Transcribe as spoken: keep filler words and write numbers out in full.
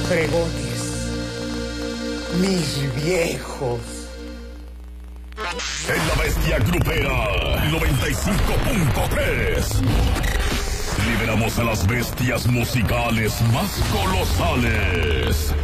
fregones, mis viejos. En la bestia grupera noventa y cinco punto tres. Liberamos a las bestias musicales más colosales.